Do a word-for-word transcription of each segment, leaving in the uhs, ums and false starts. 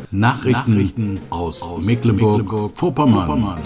Nachrichten, Nachrichten aus, aus Mecklenburg-Vorpommern. Mecklenburg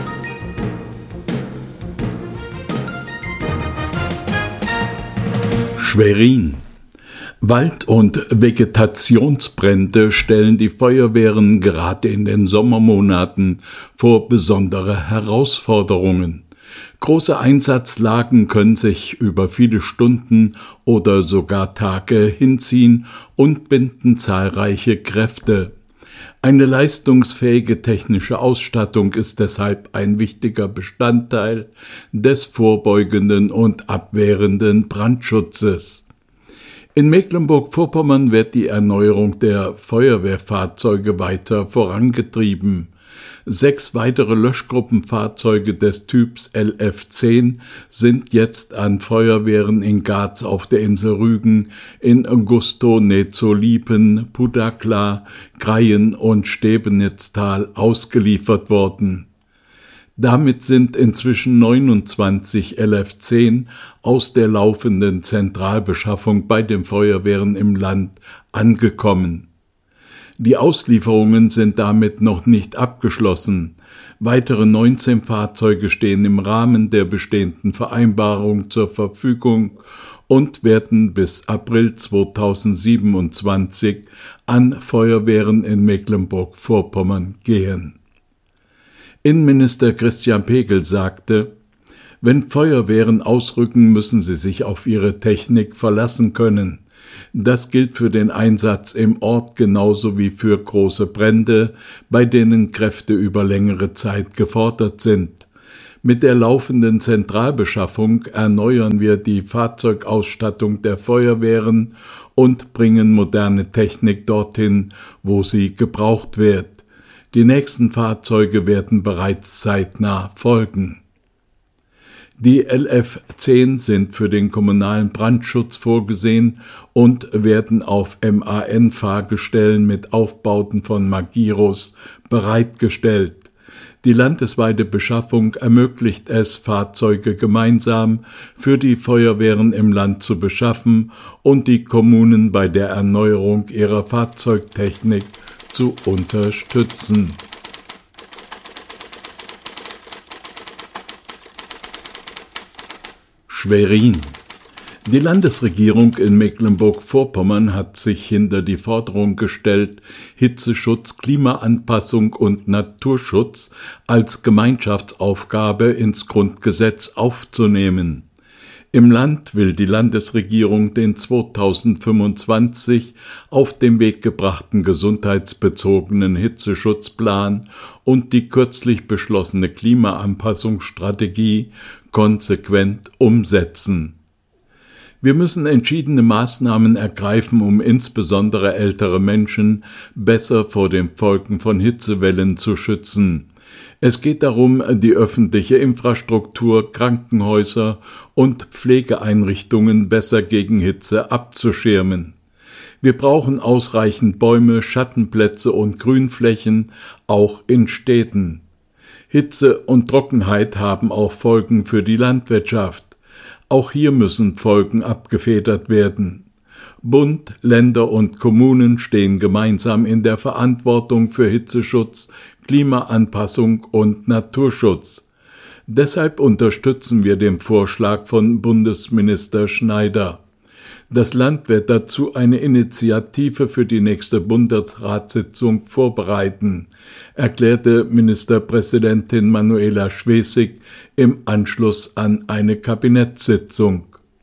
Schwerin. Wald- und Vegetationsbrände stellen die Feuerwehren gerade in den Sommermonaten vor besondere Herausforderungen. Große Einsatzlagen können sich über viele Stunden oder sogar Tage hinziehen und binden zahlreiche Kräfte. Eine leistungsfähige technische Ausstattung ist deshalb ein wichtiger Bestandteil des vorbeugenden und abwehrenden Brandschutzes. In Mecklenburg-Vorpommern wird die Erneuerung der Feuerwehrfahrzeuge weiter vorangetrieben. Sechs weitere Löschgruppenfahrzeuge des Typs L F zehn sind jetzt an Feuerwehren in Garz auf der Insel Rügen, in Gustow-Nezzo-Liepen, Pudakla, Greien und Stebenitztal ausgeliefert worden. Damit sind inzwischen neunundzwanzig L F zehn aus der laufenden Zentralbeschaffung bei den Feuerwehren im Land angekommen. Die Auslieferungen sind damit noch nicht abgeschlossen. Weitere neunzehn Fahrzeuge stehen im Rahmen der bestehenden Vereinbarung zur Verfügung und werden bis April zweitausendsiebenundzwanzig an Feuerwehren in Mecklenburg-Vorpommern gehen. Innenminister Christian Pegel sagte: Wenn Feuerwehren ausrücken, müssen sie sich auf ihre Technik verlassen können. Das gilt für den Einsatz im Ort genauso wie für große Brände, bei denen Kräfte über längere Zeit gefordert sind. Mit der laufenden Zentralbeschaffung erneuern wir die Fahrzeugausstattung der Feuerwehren und bringen moderne Technik dorthin, wo sie gebraucht wird. Die nächsten Fahrzeuge werden bereits zeitnah folgen. Die L F zehn sind für den kommunalen Brandschutz vorgesehen und werden auf M A N-Fahrgestellen mit Aufbauten von Magirus bereitgestellt. Die landesweite Beschaffung ermöglicht es, Fahrzeuge gemeinsam für die Feuerwehren im Land zu beschaffen und die Kommunen bei der Erneuerung ihrer Fahrzeugtechnik zu unterstützen. Schwerin. Die Landesregierung in Mecklenburg-Vorpommern hat sich hinter die Forderung gestellt, Hitzeschutz, Klimaanpassung und Naturschutz als Gemeinschaftsaufgabe ins Grundgesetz aufzunehmen. Im Land will die Landesregierung den zweitausendfünfundzwanzig auf den Weg gebrachten gesundheitsbezogenen Hitzeschutzplan und die kürzlich beschlossene Klimaanpassungsstrategie konsequent umsetzen. Wir müssen entschiedene Maßnahmen ergreifen, um insbesondere ältere Menschen besser vor den Folgen von Hitzewellen zu schützen. Es geht darum, die öffentliche Infrastruktur, Krankenhäuser und Pflegeeinrichtungen besser gegen Hitze abzuschirmen. Wir brauchen ausreichend Bäume, Schattenplätze und Grünflächen, auch in Städten. Hitze und Trockenheit haben auch Folgen für die Landwirtschaft. Auch hier müssen Folgen abgefedert werden. Bund, Länder und Kommunen stehen gemeinsam in der Verantwortung für Hitzeschutz, Klimaanpassung und Naturschutz. Deshalb unterstützen wir den Vorschlag von Bundesminister Schneider. Das Land wird dazu eine Initiative für die nächste Bundesratssitzung vorbereiten, erklärte Ministerpräsidentin Manuela Schwesig im Anschluss an eine Kabinettssitzung.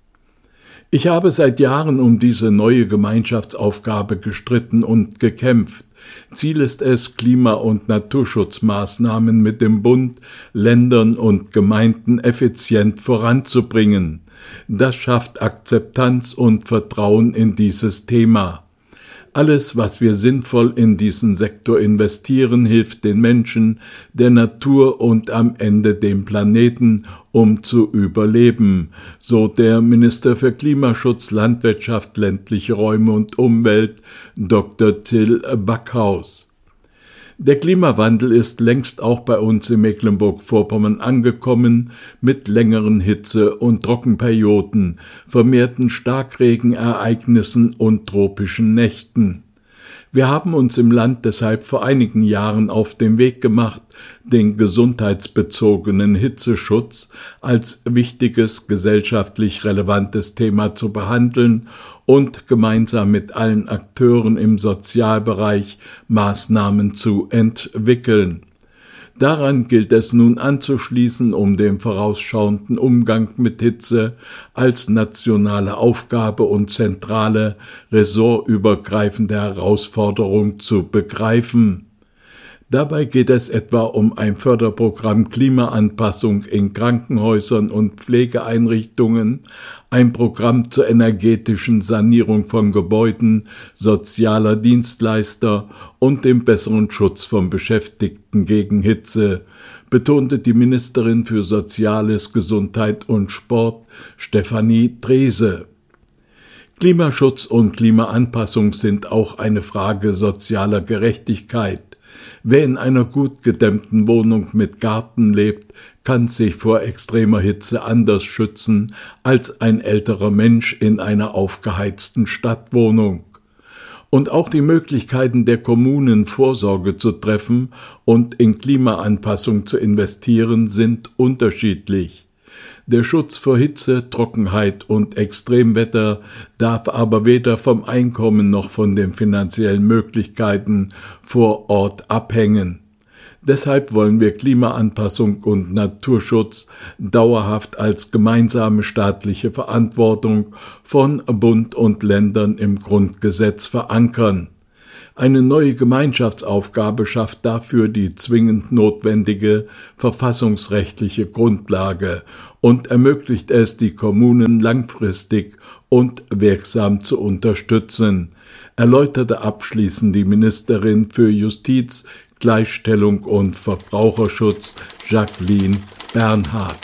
Ich habe seit Jahren um diese neue Gemeinschaftsaufgabe gestritten und gekämpft. Ziel ist es, Klima- und Naturschutzmaßnahmen mit dem Bund, Ländern und Gemeinden effizient voranzubringen. Das schafft Akzeptanz und Vertrauen in dieses Thema. Alles, was wir sinnvoll in diesen Sektor investieren, hilft den Menschen, der Natur und am Ende dem Planeten, um zu überleben, so der Minister für Klimaschutz, Landwirtschaft, ländliche Räume und Umwelt, Doktor Till Backhaus. Der Klimawandel ist längst auch bei uns in Mecklenburg-Vorpommern angekommen, mit längeren Hitze- und Trockenperioden, vermehrten Starkregenereignissen und tropischen Nächten. Wir haben uns im Land deshalb vor einigen Jahren auf den Weg gemacht, den gesundheitsbezogenen Hitzeschutz als wichtiges gesellschaftlich relevantes Thema zu behandeln und gemeinsam mit allen Akteuren im Sozialbereich Maßnahmen zu entwickeln. Daran gilt es nun anzuschließen, um den vorausschauenden Umgang mit Hitze als nationale Aufgabe und zentrale, ressortübergreifende Herausforderung zu begreifen. Dabei geht es etwa um ein Förderprogramm Klimaanpassung in Krankenhäusern und Pflegeeinrichtungen, ein Programm zur energetischen Sanierung von Gebäuden, sozialer Dienstleister und dem besseren Schutz von Beschäftigten gegen Hitze, betonte die Ministerin für Soziales, Gesundheit und Sport, Stefanie Drese. Klimaschutz und Klimaanpassung sind auch eine Frage sozialer Gerechtigkeit. Wer in einer gut gedämmten Wohnung mit Garten lebt, kann sich vor extremer Hitze anders schützen als ein älterer Mensch in einer aufgeheizten Stadtwohnung. Und auch die Möglichkeiten der Kommunen, Vorsorge zu treffen und in Klimaanpassung zu investieren, sind unterschiedlich. Der Schutz vor Hitze, Trockenheit und Extremwetter darf aber weder vom Einkommen noch von den finanziellen Möglichkeiten vor Ort abhängen. Deshalb wollen wir Klimaanpassung und Naturschutz dauerhaft als gemeinsame staatliche Verantwortung von Bund und Ländern im Grundgesetz verankern. Eine neue Gemeinschaftsaufgabe schafft dafür die zwingend notwendige verfassungsrechtliche Grundlage und ermöglicht es, die Kommunen langfristig und wirksam zu unterstützen, erläuterte abschließend die Ministerin für Justiz, Gleichstellung und Verbraucherschutz Jacqueline Bernhard.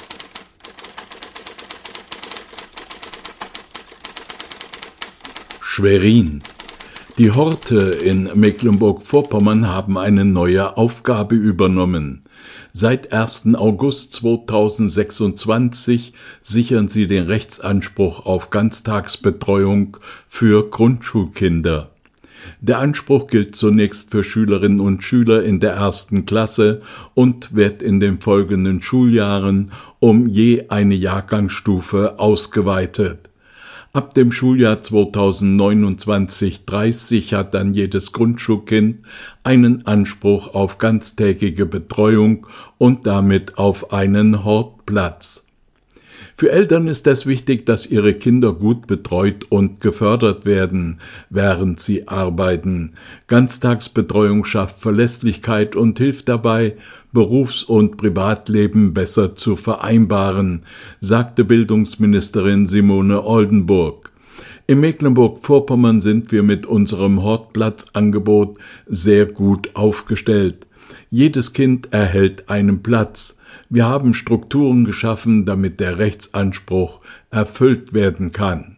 Schwerin. Die Horte in Mecklenburg-Vorpommern haben eine neue Aufgabe übernommen. Seit ersten August zweitausendsechsundzwanzig sichern sie den Rechtsanspruch auf Ganztagsbetreuung für Grundschulkinder. Der Anspruch gilt zunächst für Schülerinnen und Schüler in der ersten Klasse und wird in den folgenden Schuljahren um je eine Jahrgangsstufe ausgeweitet. Ab dem Schuljahr zweitausendneunundzwanzig dreißig hat dann jedes Grundschulkind einen Anspruch auf ganztägige Betreuung und damit auf einen Hortplatz. Für Eltern ist es wichtig, dass ihre Kinder gut betreut und gefördert werden, während sie arbeiten. Ganztagsbetreuung schafft Verlässlichkeit und hilft dabei, Berufs- und Privatleben besser zu vereinbaren, sagte Bildungsministerin Simone Oldenburg. In Mecklenburg-Vorpommern sind wir mit unserem Hortplatzangebot sehr gut aufgestellt. Jedes Kind erhält einen Platz. Wir haben Strukturen geschaffen, damit der Rechtsanspruch erfüllt werden kann.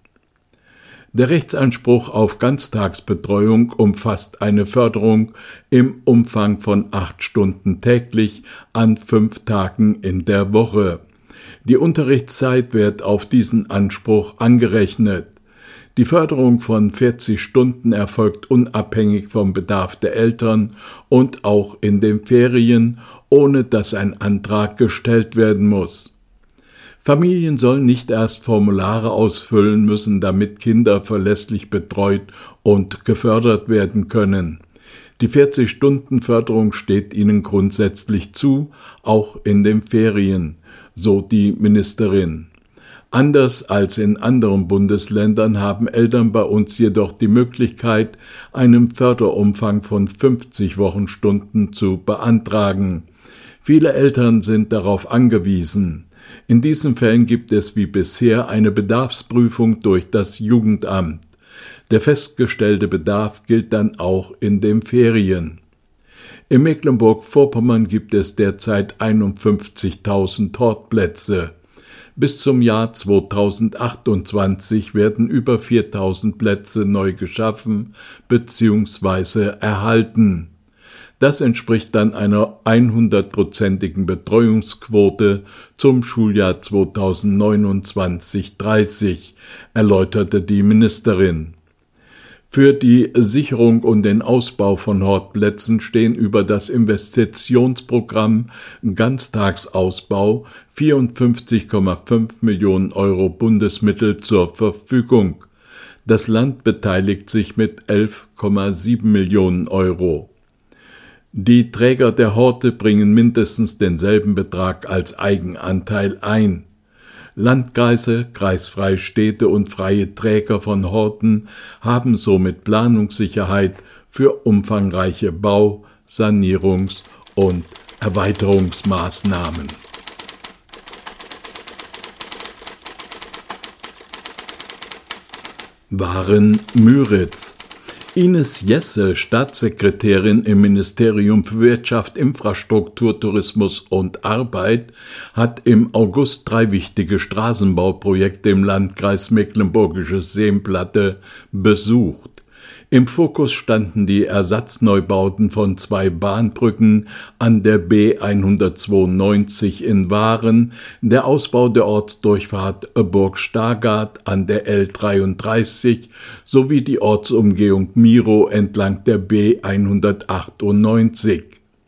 Der Rechtsanspruch auf Ganztagsbetreuung umfasst eine Förderung im Umfang von acht Stunden täglich an fünf Tagen in der Woche. Die Unterrichtszeit wird auf diesen Anspruch angerechnet. Die Förderung von vierzig Stunden erfolgt unabhängig vom Bedarf der Eltern und auch in den Ferien, ohne dass ein Antrag gestellt werden muss. Familien sollen nicht erst Formulare ausfüllen müssen, damit Kinder verlässlich betreut und gefördert werden können. Die vierzig-Stunden-Förderung steht ihnen grundsätzlich zu, auch in den Ferien, so die Ministerin. Anders als in anderen Bundesländern haben Eltern bei uns jedoch die Möglichkeit, einen Förderumfang von fünfzig Wochenstunden zu beantragen. Viele Eltern sind darauf angewiesen. In diesen Fällen gibt es wie bisher eine Bedarfsprüfung durch das Jugendamt. Der festgestellte Bedarf gilt dann auch in den Ferien. In Mecklenburg-Vorpommern gibt es derzeit einundfünfzigtausend Hortplätze. Bis zum Jahr zweitausendachtundzwanzig werden über viertausend Plätze neu geschaffen bzw. erhalten. Das entspricht dann einer hundertprozentigen Betreuungsquote zum Schuljahr zweitausendneunundzwanzig dreißig, erläuterte die Ministerin. Für die Sicherung und den Ausbau von Hortplätzen stehen über das Investitionsprogramm Ganztagsausbau vierundfünfzig Komma fünf Millionen Euro Bundesmittel zur Verfügung. Das Land beteiligt sich mit elf Komma sieben Millionen Euro. Die Träger der Horte bringen mindestens denselben Betrag als Eigenanteil ein. Landkreise, kreisfreie Städte und freie Träger von Horten haben somit Planungssicherheit für umfangreiche Bau-, Sanierungs- und Erweiterungsmaßnahmen. Waren-Müritz. Ines Jesse, Staatssekretärin im Ministerium für Wirtschaft, Infrastruktur, Tourismus und Arbeit, hat im August drei wichtige Straßenbauprojekte im Landkreis Mecklenburgische Seenplatte besucht. Im Fokus standen die Ersatzneubauten von zwei Bahnbrücken an der B hundertzweiundneunzig in Waren, der Ausbau der Ortsdurchfahrt Burg Stargard an der L dreiunddreißig sowie die Ortsumgehung Mirow entlang der B hundertachtundneunzig.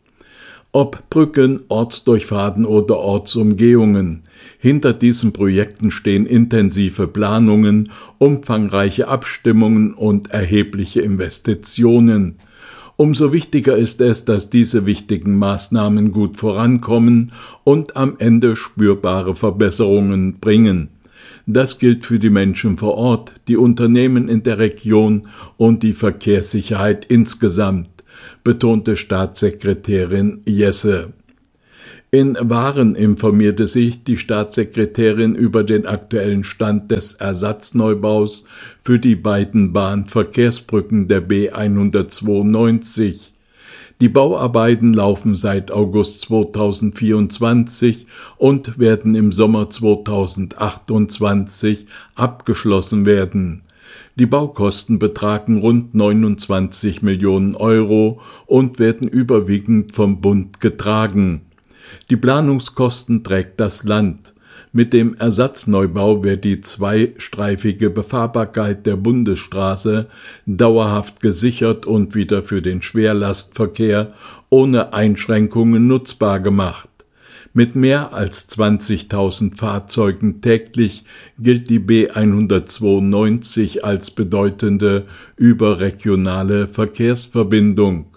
Ob Brücken, Ortsdurchfahrten oder Ortsumgehungen, hinter diesen Projekten stehen intensive Planungen, umfangreiche Abstimmungen und erhebliche Investitionen. Umso wichtiger ist es, dass diese wichtigen Maßnahmen gut vorankommen und am Ende spürbare Verbesserungen bringen. Das gilt für die Menschen vor Ort, die Unternehmen in der Region und die Verkehrssicherheit insgesamt, betonte Staatssekretärin Jesse. In Waren informierte sich die Staatssekretärin über den aktuellen Stand des Ersatzneubaus für die beiden Bahnverkehrsbrücken der B hundertzweiundneunzig. Die Bauarbeiten laufen seit August zweitausendvierundzwanzig und werden im Sommer zweitausendachtundzwanzig abgeschlossen werden. Die Baukosten betragen rund neunundzwanzig Millionen Euro und werden überwiegend vom Bund getragen. Die Planungskosten trägt das Land. Mit dem Ersatzneubau wird die zweistreifige Befahrbarkeit der Bundesstraße dauerhaft gesichert und wieder für den Schwerlastverkehr ohne Einschränkungen nutzbar gemacht. Mit mehr als zwanzigtausend Fahrzeugen täglich gilt die B hundertzweiundneunzig als bedeutende überregionale Verkehrsverbindung.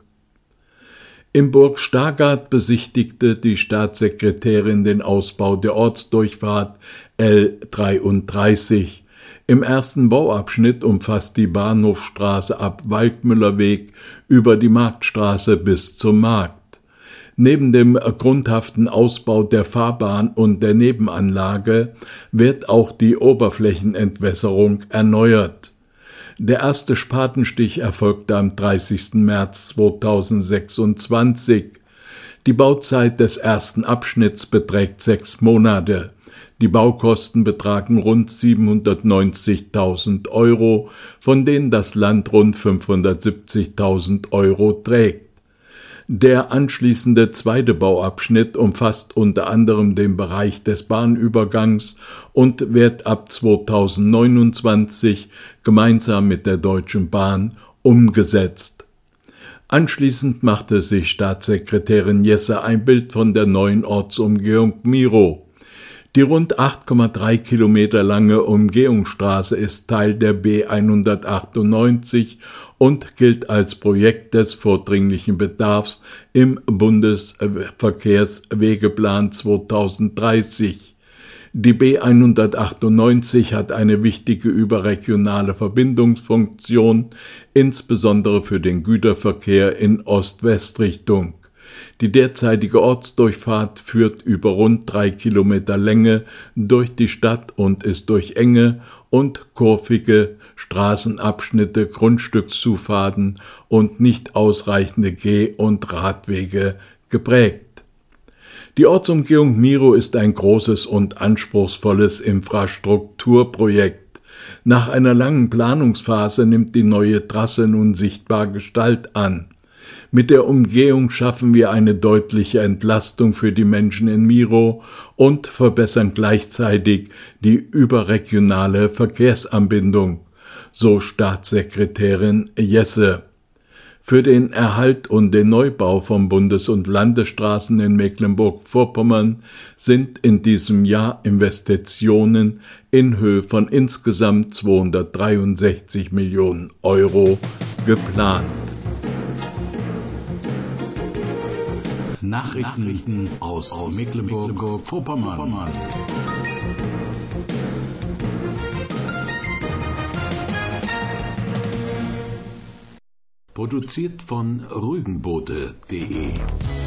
In Burg Stargard besichtigte die Staatssekretärin den Ausbau der Ortsdurchfahrt L dreiunddreißig. Im ersten Bauabschnitt umfasst die Bahnhofstraße ab Waldmüllerweg über die Marktstraße bis zum Markt. Neben dem grundhaften Ausbau der Fahrbahn und der Nebenanlage wird auch die Oberflächenentwässerung erneuert. Der erste Spatenstich erfolgte am dreißigsten März zweitausendsechsundzwanzig. Die Bauzeit des ersten Abschnitts beträgt sechs Monate. Die Baukosten betragen rund siebenhundertneunzigtausend Euro, von denen das Land rund fünfhundertsiebzigtausend Euro trägt. Der anschließende zweite Bauabschnitt umfasst unter anderem den Bereich des Bahnübergangs und wird ab zweitausendneunundzwanzig gemeinsam mit der Deutschen Bahn umgesetzt. Anschließend machte sich Staatssekretärin Jesse ein Bild von der neuen Ortsumgehung Mirow. Die rund acht Komma drei Kilometer lange Umgehungsstraße ist Teil der B hundertachtundneunzig und gilt als Projekt des vordringlichen Bedarfs im Bundesverkehrswegeplan zweitausenddreißig. Die B hundertachtundneunzig hat eine wichtige überregionale Verbindungsfunktion, insbesondere für den Güterverkehr in Ost-West-Richtung. Die derzeitige Ortsdurchfahrt führt über rund drei Kilometer Länge durch die Stadt und ist durch enge und kurvige Straßenabschnitte, Grundstückszufahrten und nicht ausreichende Geh- und Radwege geprägt. Die Ortsumgehung Mirow ist ein großes und anspruchsvolles Infrastrukturprojekt. Nach einer langen Planungsphase nimmt die neue Trasse nun sichtbar Gestalt an. Mit der Umgehung schaffen wir eine deutliche Entlastung für die Menschen in Mirow und verbessern gleichzeitig die überregionale Verkehrsanbindung. so Staatssekretärin Jesse. Für den Erhalt und den Neubau von Bundes- und Landesstraßen in Mecklenburg-Vorpommern sind in diesem Jahr Investitionen in Höhe von insgesamt zweihundertdreiundsechzig Millionen Euro geplant. Nachrichten aus Mecklenburg-Vorpommern. Produziert von Rügenboote punkt de